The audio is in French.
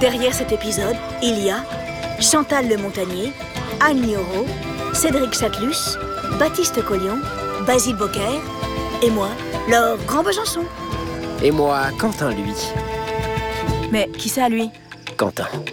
Derrière cet épisode, il y a Chantal Le Montagnier, Anne Lioro, Cédric Chatelus, Baptiste Collion, Basile Bocquer et moi, Laure Grand-Besançon. Et moi, Quentin, lui. Mais qui ça, lui? Quentin.